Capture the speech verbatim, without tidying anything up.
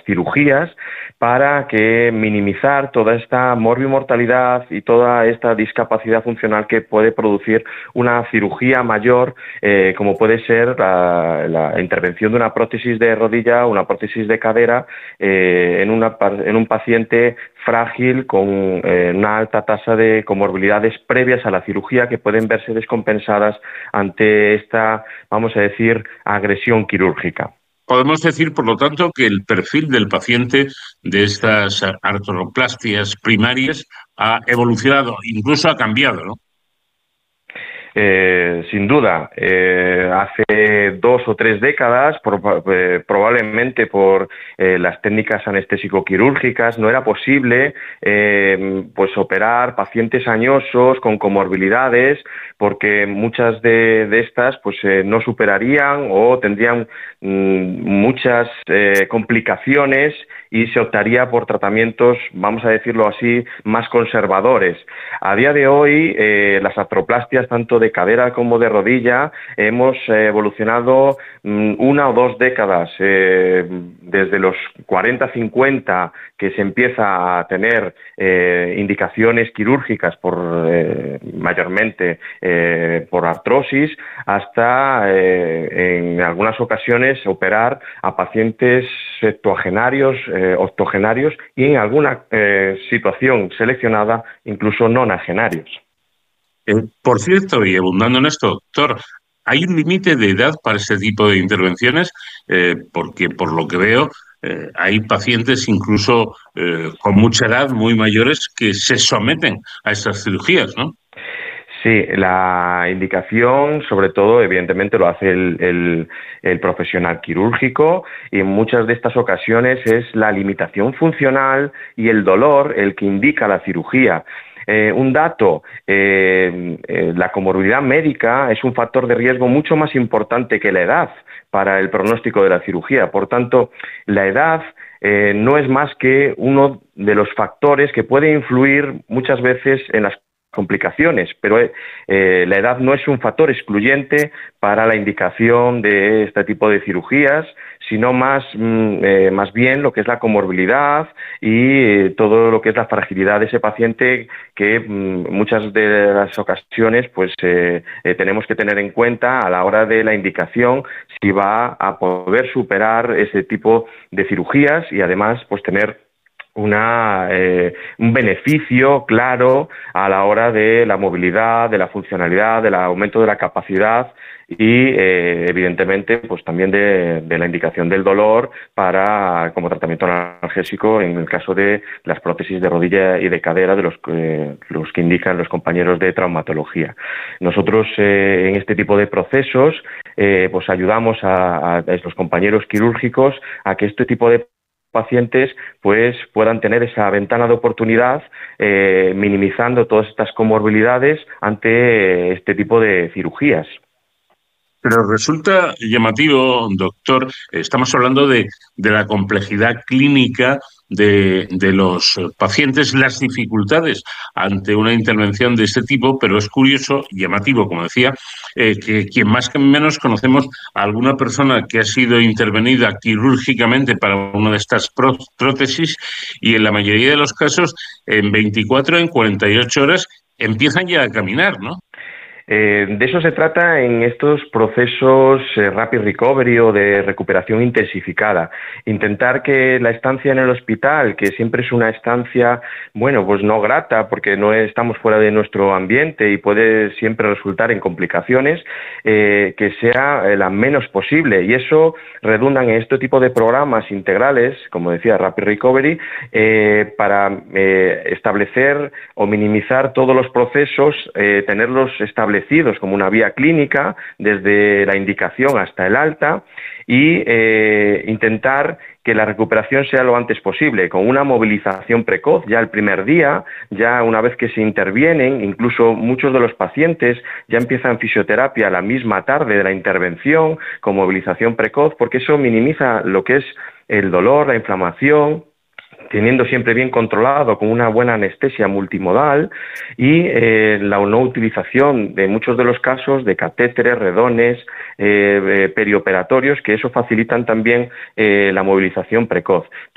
cirugías para que minimizar toda esta morbimortalidad y toda esta discapacidad funcional que puede producir una cirugía mayor, eh, como puede ser la, la intervención de una prótesis de rodilla o una prótesis de cadera eh, en, una, en un paciente frágil con eh, una alta tasa de comorbilidades previas a la cirugía que pueden verse descompensadas ante esta, vamos a decir, agresión quirúrgica. Podemos decir, por lo tanto, que el perfil del paciente de estas artroplastias primarias ha evolucionado, incluso ha cambiado, ¿no? Eh, sin duda, eh, hace dos o tres décadas, por, eh, probablemente por eh, las técnicas anestésico-quirúrgicas, no era posible eh, pues operar pacientes añosos con comorbilidades, porque muchas de, de estas pues eh, no superarían o tendrían mmm, muchas eh, complicaciones y se optaría por tratamientos, vamos a decirlo así, más conservadores. A día de hoy, eh, las artroplastias, tanto de cadera como de rodilla, hemos eh, evolucionado mmm, una o dos décadas, eh, desde los cuarenta cincuenta, que se empieza a tener eh, indicaciones quirúrgicas por eh, mayormente eh, por artrosis, hasta eh, en algunas ocasiones operar a pacientes septuagenarios, eh, octogenarios y en alguna eh, situación seleccionada incluso nonagenarios. Eh, por cierto, y abundando en esto, doctor, ¿hay un límite de edad para este tipo de intervenciones? Eh, porque por lo que veo, eh, hay pacientes incluso eh, con mucha edad, muy mayores, que se someten a estas cirugías, ¿no? Sí, la indicación, sobre todo, evidentemente lo hace el, el, el profesional quirúrgico, y en muchas de estas ocasiones es la limitación funcional y el dolor el que indica la cirugía. Eh, un dato, eh, eh, la comorbilidad médica es un factor de riesgo mucho más importante que la edad para el pronóstico de la cirugía. Por tanto, la edad eh, no es más que uno de los factores que puede influir muchas veces en las complicaciones, pero eh, la edad no es un factor excluyente para la indicación de este tipo de cirugías, sino más, mm, eh, más bien lo que es la comorbilidad y eh, todo lo que es la fragilidad de ese paciente, que mm, muchas de las ocasiones pues eh, eh, tenemos que tener en cuenta a la hora de la indicación si va a poder superar ese tipo de cirugías y además pues tener Una, eh, un beneficio claro a la hora de la movilidad, de la funcionalidad, del aumento de la capacidad y, eh, evidentemente, pues también de, de la indicación del dolor para como tratamiento analgésico en el caso de las prótesis de rodilla y de cadera de los, eh, los que indican los compañeros de traumatología. Nosotros eh, en este tipo de procesos eh, pues ayudamos a, a estos compañeros quirúrgicos a que este tipo de pacientes pues puedan tener esa ventana de oportunidad, eh, minimizando todas estas comorbilidades ante este tipo de cirugías. Pero resulta llamativo, doctor, estamos hablando de, de la complejidad clínica de, de los pacientes, las dificultades ante una intervención de este tipo, pero es curioso, llamativo, como decía, eh, que quien más que menos conocemos a alguna persona que ha sido intervenida quirúrgicamente para una de estas pró prótesis y en la mayoría de los casos, en veinticuatro, en cuarenta y ocho horas, empiezan ya a caminar, ¿no? Eh, de eso se trata en estos procesos eh, Rapid Recovery o de recuperación intensificada. Intentar que la estancia en el hospital, que siempre es una estancia, bueno, pues no grata porque no estamos fuera de nuestro ambiente y puede siempre resultar en complicaciones, eh, que sea la menos posible. Y eso redunda en este tipo de programas integrales, como decía, Rapid Recovery, eh, para eh, establecer o minimizar todos los procesos, eh, tenerlos establecidos como una vía clínica desde la indicación hasta el alta y eh, intentar que la recuperación sea lo antes posible, con una movilización precoz ya el primer día, ya una vez que se intervienen, incluso muchos de los pacientes ya empiezan fisioterapia la misma tarde de la intervención, con movilización precoz, porque eso minimiza lo que es el dolor, la inflamación, teniendo siempre bien controlado con una buena anestesia multimodal y eh, la no utilización de muchos de los casos de catéteres, redones, eh, eh, perioperatorios, que eso facilitan también eh, la movilización precoz.